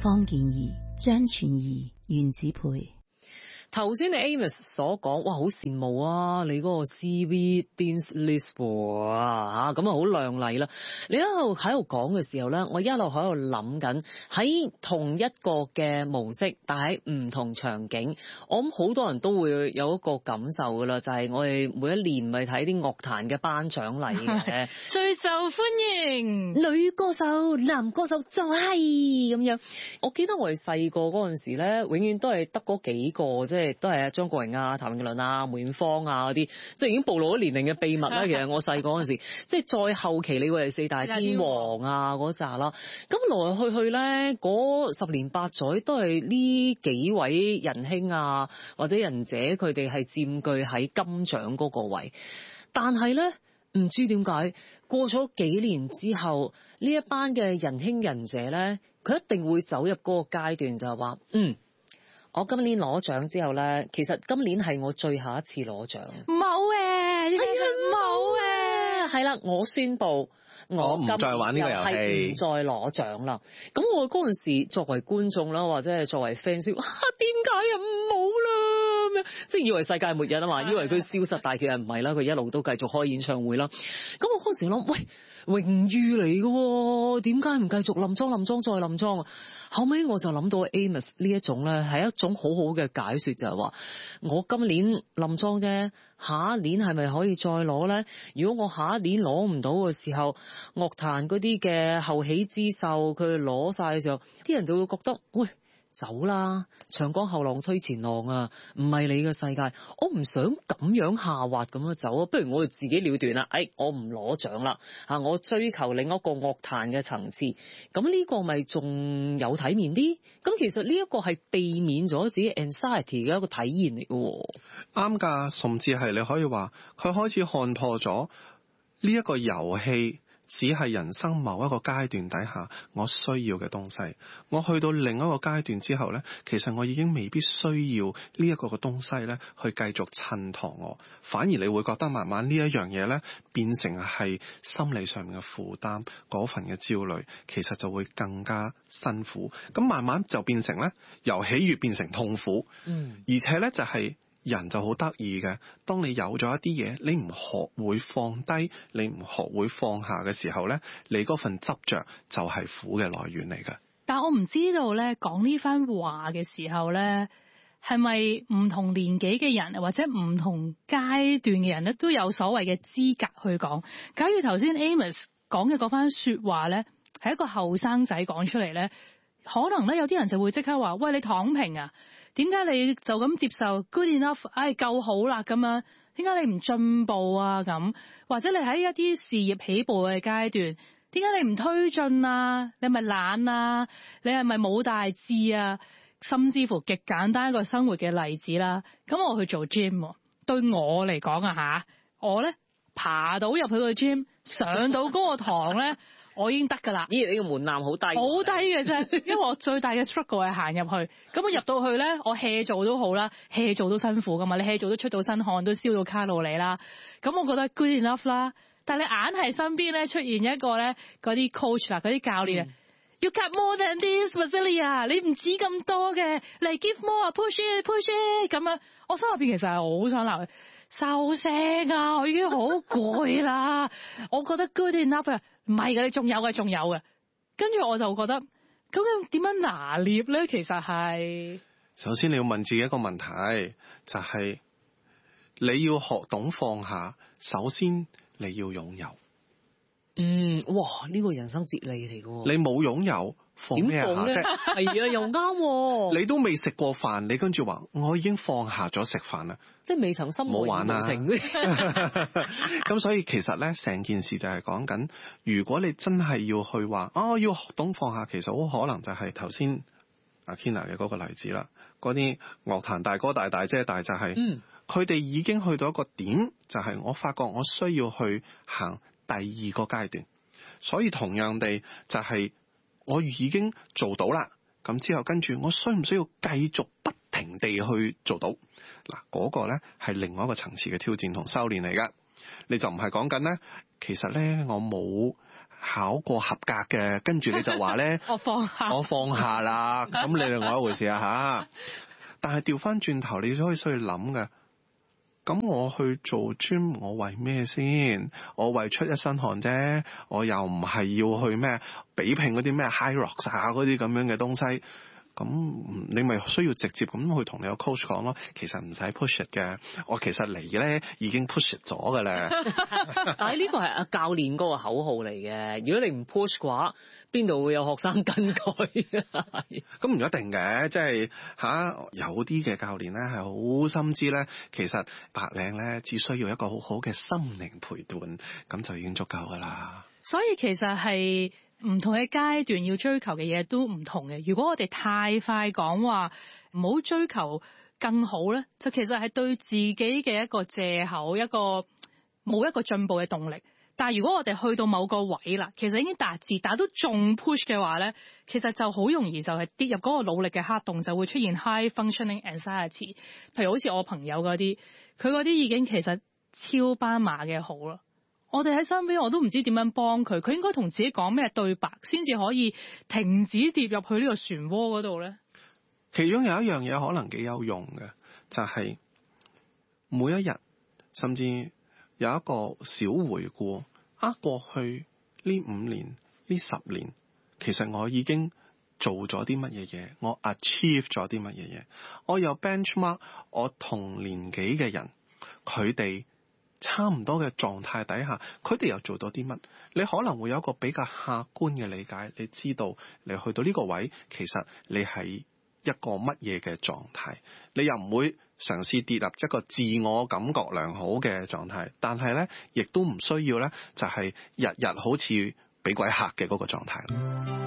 方健儀、張全儀、袁子培。 頭先你 Amos 所講，哇，好羨慕啊！你嗰個 CV Dean's List 喎，咁啊好亮麗啦！你喺度講嘅時候咧，我一路喺度諗緊，喺同一個嘅模式，但喺唔同場景，我諗好多人都會有一個感受噶啦，就係我哋每一年咪睇啲樂壇嘅頒獎禮嘅， 最受歡迎女歌手、男歌手就係咁樣。我記得我哋細個嗰陣時咧，永遠都係得嗰幾個啫。即係都係啊，張國榮啊、譚詠麟啊、梅艷芳啊嗰啲，即係已經暴露咗年齡嘅秘密啦。其實我細個嗰陣時，即係再後期，你會係四大天王啊嗰扎啦。咁來來去去咧，嗰十年八載都係呢幾位仁兄啊或者仁姐，佢哋係佔據喺金獎嗰個位。但係咧，唔知點解過咗幾年之後，呢一班嘅仁兄仁姐咧，佢一定會走入嗰個階段，就係話我今年攞獎之後咧，其實今年係我最後一次攞獎。 冇誒，冇誒， 係啦，我宣布我唔再玩呢個遊戲， 係唔再攞獎啦。咁我嗰陣時作為觀眾啦，或者係作為 fans， 哇，點解啊唔好啦咁樣，即係以為世界末日啊嘛，以為佢消失，但係其實唔係啦，佢一路都繼續開演唱會啦。咁我嗰陣時諗，喂，榮譽嚟嘅，點解唔繼續冧莊再冧莊啊？後尾我就諗到 Amos 呢一種咧，係一種好好嘅解說，就係話我今年冧莊啫，下一年係咪可以再攞咧？如果我下一年攞唔到嘅時候，樂壇嗰啲嘅後起之秀佢攞晒嘅時候，啲人就會覺得，喂，走啦，長江後浪推前浪啊，唔係你嘅世界，我唔想咁樣下滑咁樣走啊，不如我哋自己了斷啦，我唔攞獎啦，我追求另一個樂壇嘅層次，咁呢個咪仲有體面啲？咁其實呢一個係避免咗自己 anxiety 嘅一個體驗嚟嘅。 啱㗎，甚至係你可以話佢開始看破咗呢一個遊戲只係人生某一個階段底下我需要嘅東西，我去到另一個階段之後呢，其實我已經未必需要呢一個嘅東西呢去繼續襯托我，反而你會覺得慢慢呢一樣嘢呢變成係心理上面嘅負擔，嗰份嘅焦慮其實就會更加辛苦，咁慢慢就變成呢由喜悅變成痛苦，而且呢就係人就好得意嘅，當你有咗一啲嘢，你唔學會放低，你唔學會放下嘅時候呢，你嗰份執着就係苦嘅來源嚟嘅。 但我唔知道呢，講呢番話嘅時候呢，係咪唔同年紀嘅人或者唔同階段嘅人呢都有所謂嘅資格去講？假如頭先 Amos 講嘅嗰番說話呢，係一個後生仔講出嚟呢，可能呢有啲人就會即刻話，喂，你躺平啊？點解你就咁接受 good enough？ 夠好啦咁樣，點解你唔進步啊？咁或者你喺一啲事業起步嘅階段，點解你唔推進啊？你係咪懶啊？你係咪冇大志啊？甚至乎極簡單一個生活嘅例子啦。咁我去做 gym， 對我嚟講啊吓，我咧爬到入去個 gym， 上到嗰個堂咧。我已經得㗎啦！ 咦，呢個門檻好低， 好低嘅啫。因為我最大嘅 struggle 係行入去，咁我入到去咧，我 hea 做都好啦 ，hea 做都辛苦㗎嘛。你 hea 做都出到身汗，都燒到卡路里啦。咁我覺得 good enough 啦。但係你硬係身邊咧出現一個咧嗰啲 coach 啦，嗰啲教練，You got more than this, Vasilia， 你唔止咁多嘅，嚟 give more, push it 咁樣。我心入邊其實係好想鬧佢。收聲啊！我已經好攰啦，我覺得 good enough 啊，唔係嘅，你仲有嘅。跟住我就覺得，究竟點樣拿捏咧？其實係首先你要問自己一個問題，就係你要學懂放下，首先你要擁有。 哇！呢個人生哲理嚟嘅， 你冇擁有。放咩下啫？ 係啊，又啱。 你都未食過飯，你跟住話我已經放下咗食飯啦， 即係未曾心無情嗰啲。 咁所以其實咧，成件事就係講緊，如果你真係要去話要學懂放下，其實好可能就係頭先阿 Kina 嘅嗰個例子啦。嗰啲樂壇大哥大姐大就係，佢哋已經去到一個點，就係我發覺我需要去行第二個階段。所以同樣地就係。我已經做到啦，咁之後跟住我需唔需要繼續不停地去做到？嗱，嗰個呢係另外一個層次嘅挑戰同修煉嚟噶。你就唔係講緊呢，其實呢，我冇考過合格嘅，跟住你就話咧， 我放下啦，咁你另外一回事啊吓。但係調翻轉頭，你都可以需要諗嘅。咁我去做 gym， 我為咩先？我為出一身汗啫，我又唔係要去咩比拼嗰啲咩 high rocks 啊嗰啲咁樣嘅東西。咁你咪需要直接咁去同你個 coach 講咯，其實唔使 push it 嘅，我其實嚟咧已經 push it 咗㗎啦。 但係呢個係阿教練嗰個口號嚟嘅，如果你唔 push 嘅話，邊度會有學生跟佢啊？ 咁唔一定嘅，即係有啲嘅教練咧係好深知咧，其實白領咧只需要一個好好嘅心靈陪伴，咁就已經足夠㗎啦。 所以其實係唔同嘅階段要追求嘅嘢都唔同嘅。如果我哋太快講話唔好追求更好咧，就其實係對自己嘅一個藉口，一個冇一個進步嘅動力。但係如果我哋去到某個位啦，其實已經達至，但係都仲 push 嘅話咧，其實就好容易就係跌入嗰個努力嘅黑洞，就會出現 high functioning anxiety。譬如好似我朋友嗰啲，佢嗰啲已經其實超斑馬嘅好啦。我哋喺身邊，我都唔知點樣幫佢。佢應該同自己講咩對白，先至可以停止跌入去呢個漩渦嗰度咧？ 其中有一樣嘢可能幾有用嘅，就係每一日，甚至有一個小回顧。過去呢5年、呢10年，其實我已經做咗啲乜嘢嘢，我 achieve 咗啲乜嘢嘢，我有 benchmark 我同年紀嘅人，佢哋差唔多嘅狀態底下，佢哋又做到啲乜？你可能會有一個比較客觀嘅理解，你知道你去到呢個位，其實你係一個乜嘢嘅狀態，你又唔會嘗試跌入一個自我感覺良好嘅狀態，但係咧，亦都唔需要咧，就係日日好似俾鬼嚇嘅嗰個狀態。